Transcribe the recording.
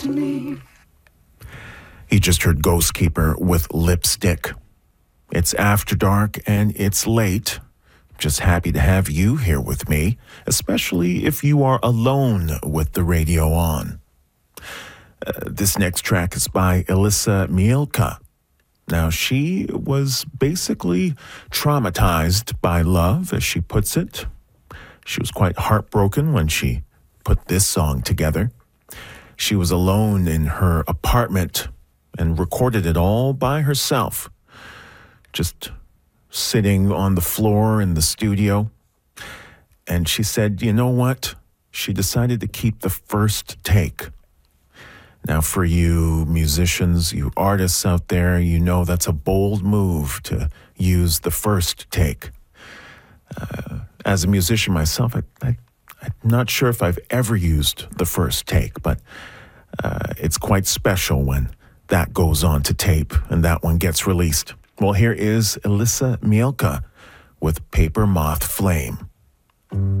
You just heard Ghost Keeper with Lipstick. It's after dark and it's late. Just happy to have you here with me, especially if you are alone with the radio on. This next track is by Elissa Mielka. Now, she was basically traumatized by love, as she puts it. She was quite heartbroken when she put this song together. She was alone in her apartment and recorded it all by herself, just sitting on the floor in the studio. And she said, you know what? She decided to keep the first take. Now, for you musicians, you artists out there, you know that's a bold move to use the first take. As a musician myself, I'm not sure if I've ever used the first take, but it's quite special when that goes on to tape and that one gets released. Well, here is Elissa Mielka with Paper Moth Flame.